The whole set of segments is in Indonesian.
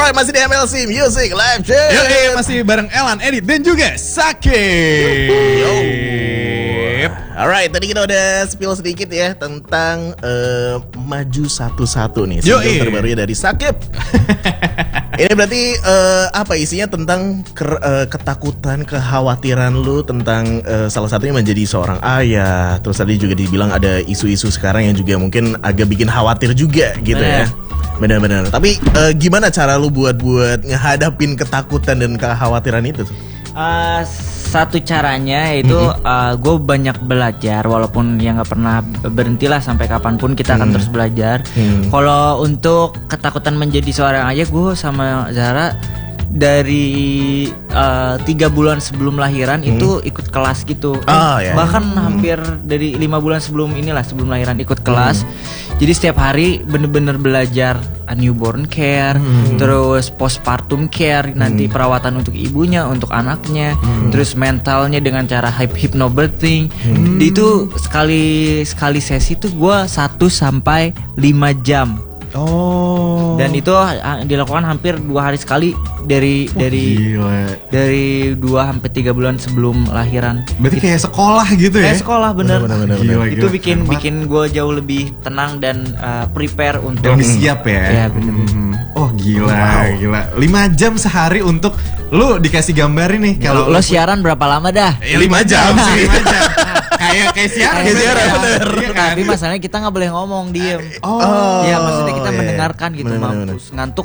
Alright, masih di MLC Music Live Show. Masih bareng Elan, Edit, dan juga Sakip. Alright, tadi kita udah spill sedikit ya tentang Maju Satu-Satu nih, single terbarunya dari Sakip. Ini berarti apa isinya tentang ketakutan, kekhawatiran lu tentang salah satunya menjadi seorang ayah. Terus tadi juga dibilang ada isu-isu sekarang yang juga mungkin agak bikin khawatir juga gitu ya. Benar-benar. Tapi gimana cara lu buat ngehadapin ketakutan dan kekhawatiran itu? Satu caranya itu gue banyak belajar, walaupun ya nggak pernah berhentilah sampai kapanpun kita akan terus belajar. Kalau untuk ketakutan menjadi seorang ayah, gue sama Zara dari 3 bulan sebelum lahiran itu ikut kelas gitu. Bahkan hampir dari 5 bulan sebelum lahiran ikut kelas. Jadi setiap hari bener-bener belajar newborn care, terus postpartum care, nanti perawatan untuk ibunya, untuk anaknya, terus mentalnya dengan cara hypnobirthing. Itu sekali sesi tuh gue 1 sampai 5 jam. Dan itu dilakukan hampir 2 hari sekali dari 2 sampai 3 bulan sebelum lahiran. Berarti kayak sekolah gitu ya? Kayak sekolah bener. Itu Gila. bikin gue jauh lebih tenang dan prepare untuk lebih siap ya. Ya bener. Oh gila. 5 jam sehari untuk lu dikasih gambar nih. Kalau lo siaran berapa lama dah? 5 jam sih. 5 jam. Kayak siaran bener. Tapi masalahnya kita nggak boleh ngomong, diem. Ya maksudnya kita mendengarkan gitu, mampus ngantuk.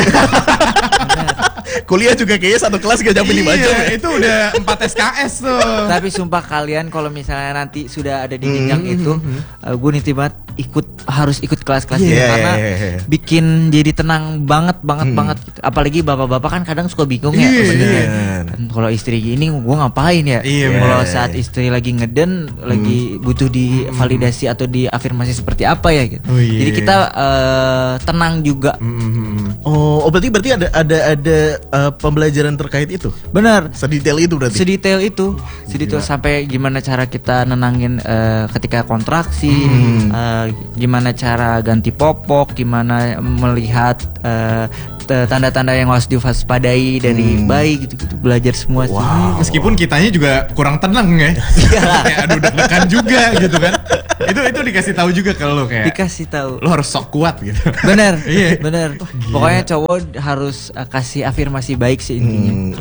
Kuliah juga kayaknya satu kelas gak nyampe 5 jam ya. Itu udah 4 SKS tuh. Tapi sumpah kalian kalau misalnya nanti sudah ada di jenjang itu, gue nitip banget harus ikut kelas-kelas gitu, karena bikin jadi tenang banget gitu. Apalagi bapak-bapak kan kadang suka bingung ya sebenarnya. Kalau istri gini gue ngapain ya? Kalau saat istri lagi ngeden, lagi butuh divalidasi atau diafirmasi seperti apa ya gitu. Jadi kita tenang juga. Berarti ada pembelajaran terkait itu. Benar. Sedetail itu berarti. Sedetail sampai gimana cara kita nenangin ketika kontraksi, gimana cara ganti popok, gimana melihat tanda-tanda yang harus diwaspadai dari bayi gitu belajar semua sih. Meskipun kitanya juga kurang tenang ya. Kayak aduh deg-degan juga gitu kan. Itu dikasih tahu juga kalau lo kayak dikasih tahu. Lo harus sok kuat gitu. Bener. Pokoknya cowok harus kasih afirmasi baik sih intinya.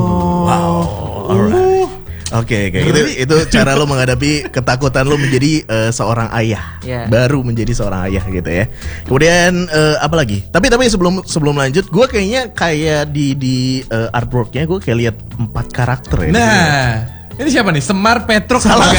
Alright. Oke. Itu cara lo menghadapi ketakutan lo menjadi seorang ayah. Baru menjadi seorang ayah gitu ya. Kemudian apa lagi? Tapi sebelum lanjut, gue kayaknya kayak di artworknya gue kayak lihat 4 karakter ya. Ini siapa nih? Semar, Petruk, Salah.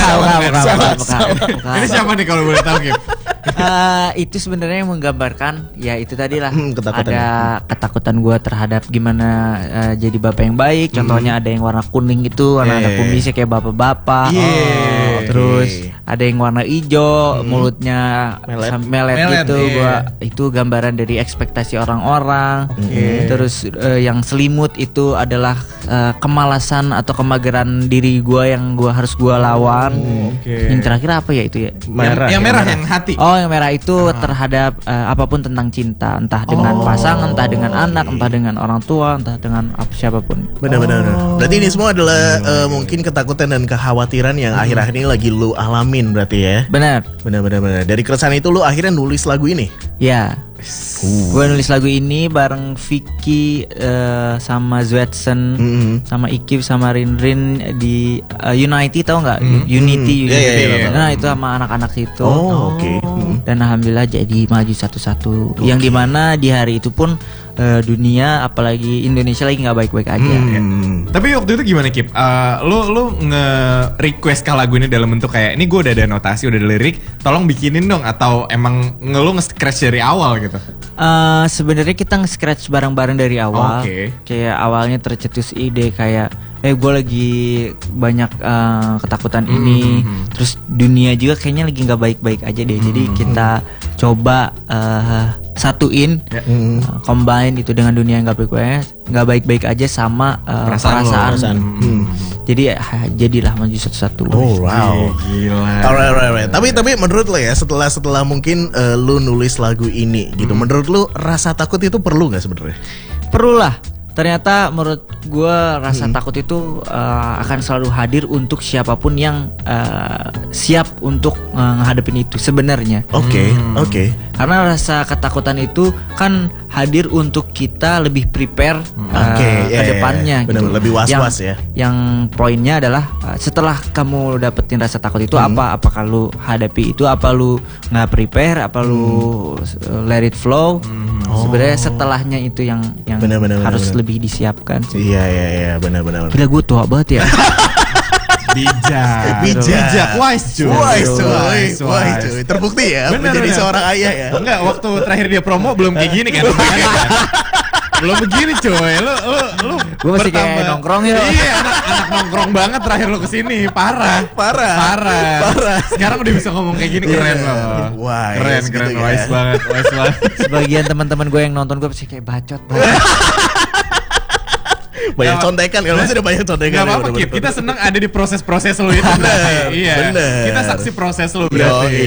Ini siapa nih kalau boleh tahu, Kim? Itu sebenarnya yang menggambarkan ya itu tadi lah, ada ketakutan gue terhadap gimana jadi bapak yang baik. Contohnya ada yang warna kuning itu, anak-anak kumisnya kayak bapak-bapak. Terus ada yang warna hijau, mulutnya melet gitu. Itu gambaran dari ekspektasi orang-orang. Terus yang selimut itu adalah kemalasan atau kemageran diri gue yang harus gue lawan. Yang terakhir apa ya itu ya? Yang merah yang hati. Yang merah itu terhadap apapun tentang cinta, entah dengan pasangan, entah dengan anak, entah dengan orang tua, entah dengan siapapun. Benar. Berarti ini semua adalah mungkin ketakutan dan kekhawatiran yang akhir-akhir ini lagi lu alamin berarti ya. Benar. Dari keresahan itu lu akhirnya nulis lagu ini. Ya. Gue nulis lagu ini bareng Vicky sama Zwetsen, sama Ikip sama Rinrin di Unity, tau nggak? Unity. Nah itu sama anak-anak situ. Dan alhamdulillah jadi Maju Satu-Satu. Yang dimana di hari itu pun dunia apalagi Indonesia lagi nggak baik-baik aja. Tapi waktu itu gimana Kip? Lu nge-request ke lagu ini dalam bentuk kayak ini gue udah ada notasi, udah ada lirik, tolong bikinin dong, atau emang lu nge-scratch dari awal gitu? Sebenarnya kita nge-scratch bareng-bareng dari awal. Kayak awalnya tercetus ide kayak gue lagi banyak ketakutan ini, terus dunia juga kayaknya lagi nggak baik-baik aja deh. Jadi kita coba satuin, combine itu dengan dunia yang nggak baik-baik aja sama perasaan. Jadi jadilah Maju Satu-Satu. Gila. Alright. Tapi menurut lo ya, setelah mungkin lu nulis lagu ini gitu, menurut lu rasa takut itu perlu nggak sebenarnya? perlu lah. Ternyata menurut gue rasa takut itu akan selalu hadir untuk siapapun yang siap untuk menghadapin itu sebenarnya. Oke. Karena rasa ketakutan itu kan hadir untuk kita lebih prepare ke depannya gitu. Benar, lebih was-was ya. Yang poinnya adalah setelah kamu dapetin rasa takut itu apakah lu hadapi itu, apa lu nggak prepare, apa lu let it flow. Sebenarnya setelahnya itu yang Benar, harus benar. lebih disiapkan sih. Iya, benar. Gila gue tua banget ya. Bijak, wise cuy. Terbukti ya menjadi seorang ayah ya. Enggak, waktu terakhir dia promo belum kayak gini kan? Belum begini coy. Lu Gue masih kayak nongkrong ya. Iya, anak nongkrong banget terakhir lu kesini. Parah. Sekarang udah bisa ngomong kayak gini, keren loh. Wise, Keren, gitu wise kan. banget. Sebagian teman-teman gue yang nonton gue pasti kayak bacot banget. Banyak contekan kalau masih ada banyak contekan. Gak apa-apa Kip, kita senang ada di proses-proses lu itu. Iya. Bener. Kita saksi proses lu berarti.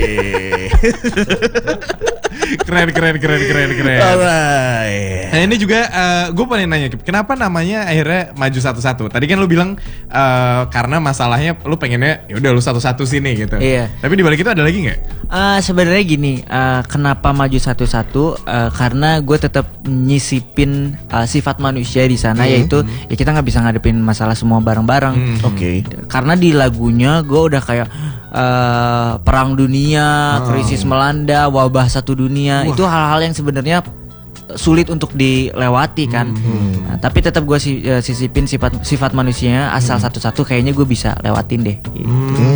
Keren. Alright. Nah ini juga gue pengen nanya Kip, kenapa namanya akhirnya maju satu-satu? Tadi kan lu bilang karena masalahnya lu pengennya ya udah lu satu-satu sini gitu. Iya. Tapi di balik itu ada lagi nggak? Sebenarnya gini, kenapa maju satu-satu? Karena gue tetap nyisipin sifat manusia di sana, yaitu ya kita nggak bisa ngadepin masalah semua bareng-bareng. Oke. Karena di lagunya gue udah kayak perang dunia, krisis melanda, wabah satu dunia. Itu hal-hal yang sebenarnya sulit untuk dilewati kan. Nah, tapi tetap gue sisipin sifat manusianya, asal satu-satu kayaknya gue bisa lewatin deh. Gitu.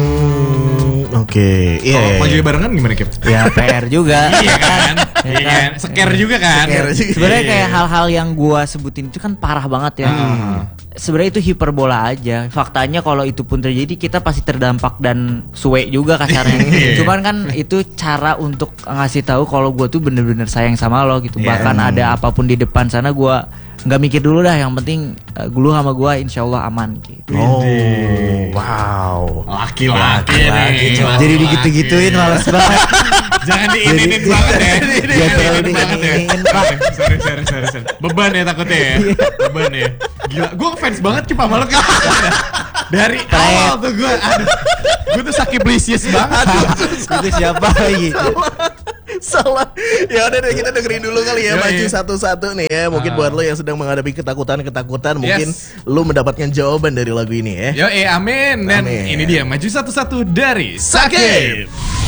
Oke. Kalau Iya. maju barengan gimana Kip? Ya PR juga. Iya kan? Iya kan? Scare juga kan? Sebenarnya kayak hal-hal yang gua sebutin itu kan parah banget ya. Sebenarnya itu hiperbola aja. Faktanya kalau itu pun terjadi kita pasti terdampak dan suwe juga kasarnya. Cuman kan itu cara untuk ngasih tahu kalau gua tuh bener-bener sayang sama lo gitu. Bahkan ada apapun di depan sana gua nggak mikir dulu dah. Yang penting lu sama gua insya Allah aman gitu. Oh, wow. Laki-laki nih. Jadi digitu-gituin males banget. Jangan diinin banget ya. Jangan terlalu banget ya. diinin, Pak. Sorry. Beban ya takutnya ya. Beban ya. Gila, gue fans banget Kip sama lo Kip. Dari awal tuh gue tuh sakiblisius banget. Itu siapa lagi? Salah. Ya udah deh, kita dengerin dulu kali ya. Yoi. Maju satu-satu nih ya. Mungkin buat lo yang sedang menghadapi ketakutan, mungkin Yes. lo mendapatkan jawaban dari lagu ini ya. Amin. Dan Amin. ini dia maju satu-satu dari Sakib.